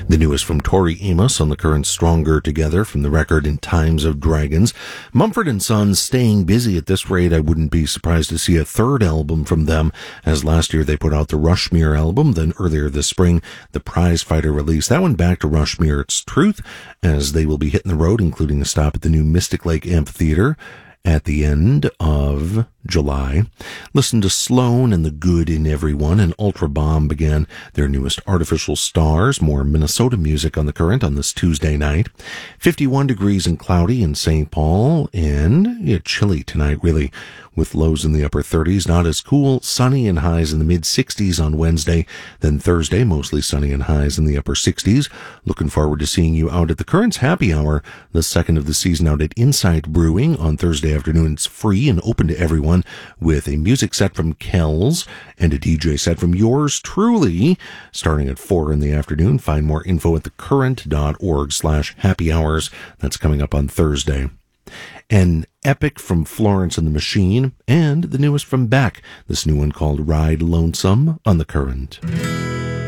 The newest from Tori Amos on the current Stronger Together from the record In Times of Dragons. Mumford & Sons staying busy at this rate. I wouldn't be surprised to see a third album from them, as last year they put out the Rushmere album, then earlier this spring the Prizefighter release. That one back to Rushmere, It's Truth, as they will be hitting the road, including a stop at the new Mystic Lake Amphitheater at the end of July. Listen to Sloan and the Good in Everyone, and Ultra Bomb began their newest Artificial Stars. More Minnesota music on the current on this Tuesday night. 51 degrees and cloudy in St. Paul, and chilly tonight, really, with lows in the upper 30s. Not as cool, sunny and highs in the mid-60s on Wednesday. Then Thursday, mostly sunny and highs in the upper 60s. Looking forward to seeing you out at the Currents Happy Hour, the second of the season, out at Insight Brewing on Thursday afternoon. It's free and open to everyone, with a music set from Kells and a DJ set from yours truly, starting at 4 in the afternoon. Find more info at thecurrent.org/happy hours. That's coming up on Thursday. An epic from Florence and the Machine, and the newest from Beck, this new one called Ride Lonesome on the Current.